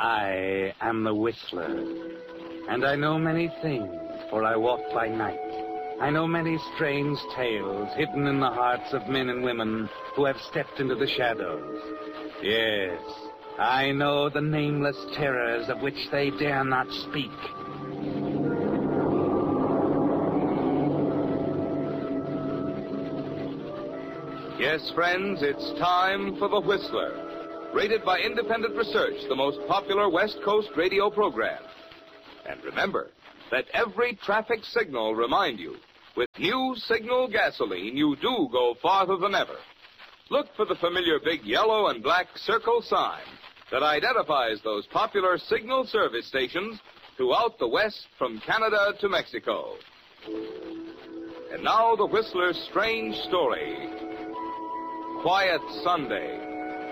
I am the Whistler, and I know many things, for I walk by night. I know many strange tales hidden in the hearts of men and women who have stepped into the shadows. Yes, I know the nameless terrors of which they dare not speak. Yes, friends, it's time for The Whistler. Rated by Independent Research, the most popular West Coast radio program. And remember, let every traffic signal remind you, with new Signal gasoline, you do go farther than ever. Look for the familiar big yellow and black circle sign that identifies those popular Signal service stations throughout the West from Canada to Mexico. And now the Whistler's strange story, Quiet Sunday.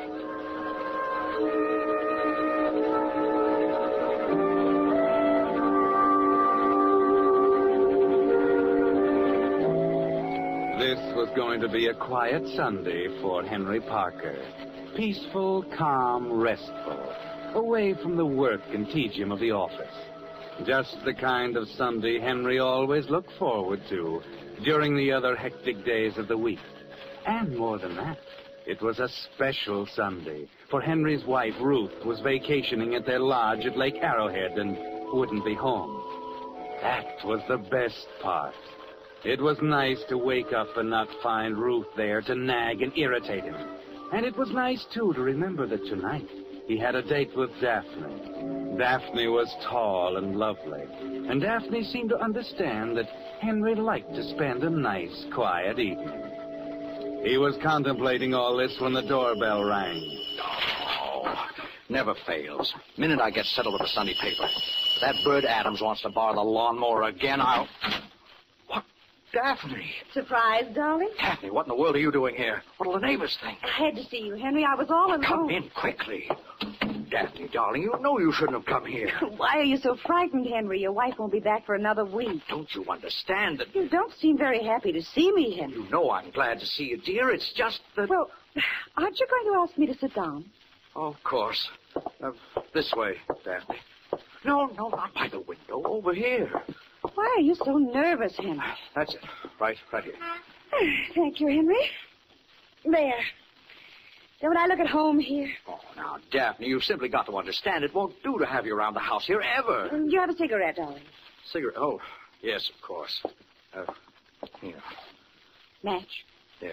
This was going to be a quiet Sunday for Henry Parker. Peaceful, calm, restful. Away from the work and tedium of the office. Just the kind of Sunday Henry always looked forward to during the other hectic days of the week. And more than that, it was a special Sunday, for Henry's wife, Ruth, was vacationing at their lodge at Lake Arrowhead and wouldn't be home. That was the best part. It was nice to wake up and not find Ruth there to nag and irritate him. And it was nice, too, to remember that tonight he had a date with Daphne. Daphne was tall and lovely, and Daphne seemed to understand that Henry liked to spend a nice, quiet evening. He was contemplating all this when the doorbell rang. Oh, never fails. Minute I get settled with the Sunday paper. If that bird Adams wants to borrow the lawnmower again, I'll... What? Daphne? Surprised, darling? Daphne, what in the world are you doing here? What'll the neighbors think? I had to see you, Henry. I was all alone. Come in quickly. Daphne, darling, you know you shouldn't have come here. Why are you so frightened, Henry? Your wife won't be back for another week. Don't you understand that... You don't seem very happy to see me, Henry. You know I'm glad to see you, dear. It's just that... Well, aren't you going to ask me to sit down? Of course. This way, Daphne. No, not by the window. Over here. Why are you so nervous, Henry? That's it. Right here. Thank you, Henry. There. Don't I look at home here? Oh, now, Daphne, you've simply got to understand it won't do to have you around the house here ever. You have a cigarette, darling? Cigarette? Oh, yes, of course. Here. Match? Yes.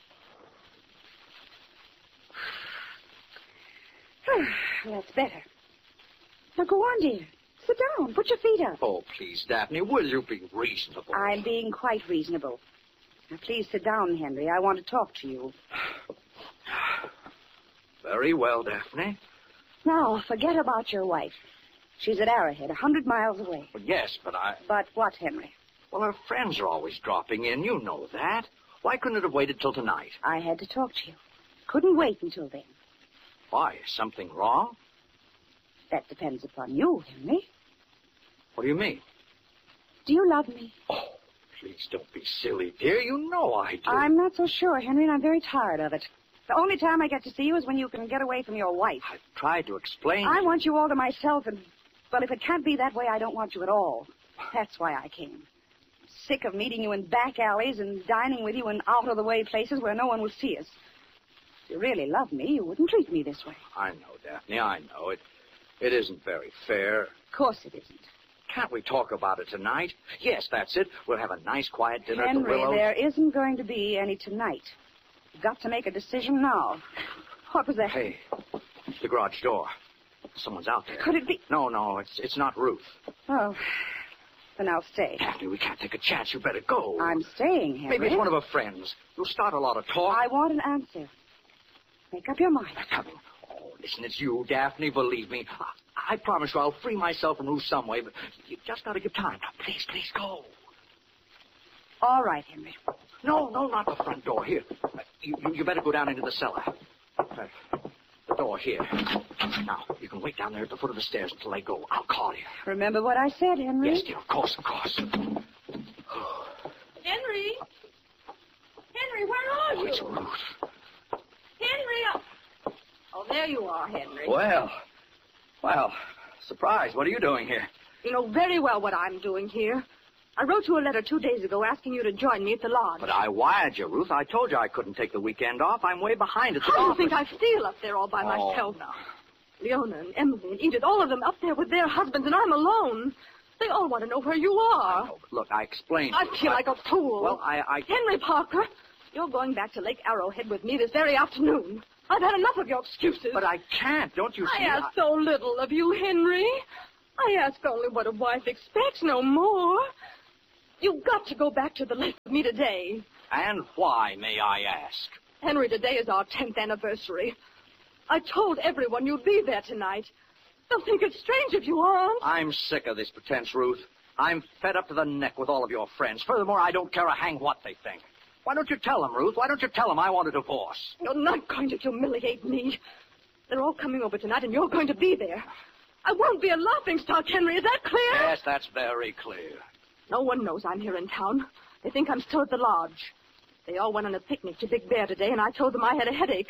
That's better. Now, go on, dear. Sit down. Put your feet up. Oh, please, Daphne, will you be reasonable? I'm being quite reasonable. Now, please sit down, Henry. I want to talk to you. Very well, Daphne. Now, forget about your wife. She's at Arrowhead, 100 miles away. Well, yes, but I... But what, Henry? Well, her friends are always dropping in. You know that. Why couldn't it have waited till tonight? I had to talk to you. Couldn't wait until then. Why? Is something wrong? That depends upon you, Henry. What do you mean? Do you love me? Oh, please don't be silly, dear. You know I do. I'm not so sure, Henry, and I'm very tired of it. The only time I get to see you is when you can get away from your wife. I've tried to explain. I want you all to myself, and, well, if it can't be that way, I don't want you at all. That's why I came. Sick of meeting you in back alleys and dining with you in out-of-the-way places where no one will see us. If you really love me, you wouldn't treat me this way. I know, Daphne, I know. It isn't very fair. Of course it isn't. Can't we talk about it tonight? Yes, that's it. We'll have a nice, quiet dinner at the Henry, Willows. there isn't going to be any tonight. You've got to make a decision now. What was that? Hey, the garage door. Someone's out there. Could it be? No, it's not Ruth. Oh, then I'll stay. Daphne, we can't take a chance. You better go. I'm staying, Henry. Maybe it's one of her friends. You'll start a lot of talk. I want an answer. Make up your mind. They're coming. Oh, listen, it's you, Daphne. Believe me. I promise you I'll free myself from Ruth some way, but you just got to give time. Now, please, go. All right, Henry. No, not the front door. Here. You better go down into the cellar. The door here. Now, you can wait down there at the foot of the stairs until they go. I'll call you. Remember what I said, Henry? Yes, dear, of course. Henry? Henry, where are you? It's Ruth. Henry! Oh, there you are, Henry. Well, Well, surprise. What are you doing here? You know very well what I'm doing here. I wrote you a letter 2 days ago asking you to join me at the lodge. But I wired you, Ruth. I told you I couldn't take the weekend off. I'm way behind at the How do you office. think I feel up there all by myself? No. Leona and Emily and Edith, all of them up there with their husbands, and I'm alone. They all want to know where you are. No, look, I explained. I feel like a fool. Well, I... Henry Parker, you're going back to Lake Arrowhead with me this very afternoon. I've had enough of your excuses. But I can't. Don't you see? I ask so little of you, Henry. I ask only what a wife expects, no more. You've got to go back to the lake with me today. And why, may I ask? Henry, today is our 10th anniversary. I told everyone you'd be there tonight. They'll think it's strange if you aren't. I'm sick of this pretense, Ruth. I'm fed up to the neck with all of your friends. Furthermore, I don't care a hang what they think. Why don't you tell them, Ruth? Why don't you tell them I want a divorce? You're not going to humiliate me. They're all coming over tonight, and you're going to be there. I won't be a laughingstock, Henry. Is that clear? Yes, that's very clear. No one knows I'm here in town. They think I'm still at the lodge. They all went on a picnic to Big Bear today, and I told them I had a headache.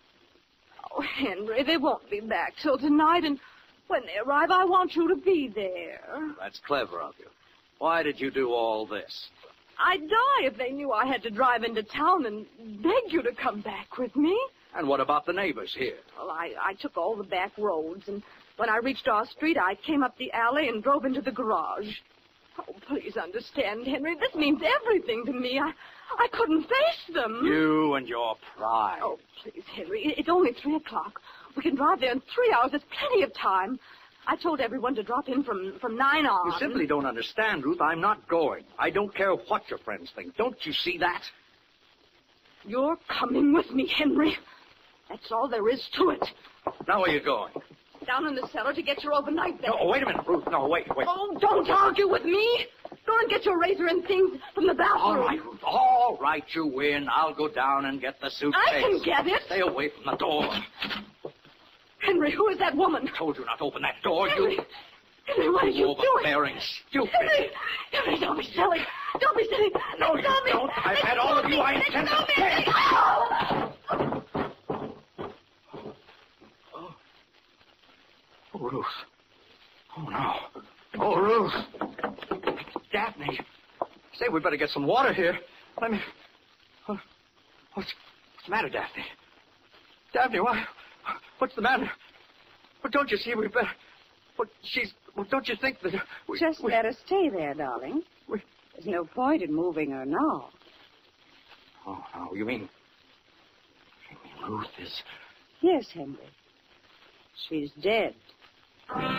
Oh, Henry, they won't be back till tonight, and when they arrive, I want you to be there. That's clever of you. Why did you do all this? I'd die if they knew I had to drive into town and beg you to come back with me. And what about the neighbors here? Well, I took all the back roads, and when I reached our street, I came up the alley and drove into the garage. Oh, please understand, Henry. This means everything to me. I couldn't face them. You and your pride. Oh, please, Henry. It's only 3 o'clock. We can drive there in 3 hours. There's plenty of time. I told everyone to drop in from 9 on. You simply don't understand, Ruth. I'm not going. I don't care what your friends think. Don't you see that? You're coming with me, Henry. That's all there is to it. Now where are you going? Down in the cellar to get your overnight bag. No, wait a minute, Ruth. No, wait. Oh, don't argue with me. Go and get your razor and things from the bathroom. All right, Ruth. All right, you win. I'll go down and get the suitcase. I can get it. Stay away from the door. Henry, who is that woman? I told you not to open that door, Henry, you... Henry, what are you doing? Overbearing, stupid. Henry, don't be silly. Don't be silly. No, you don't. I've had all of you. I intend to stay. Oh, Ruth. Oh, no. Oh, Ruth. Daphne. Say, we'd better get some water here. Let me... What's the matter, Daphne? Daphne, what's the matter? But don't you see we'd better... don't you think that... Just let her stay there, darling. There's no point in moving her now. Oh, no, you mean Ruth is... Yes, Henry. She's dead.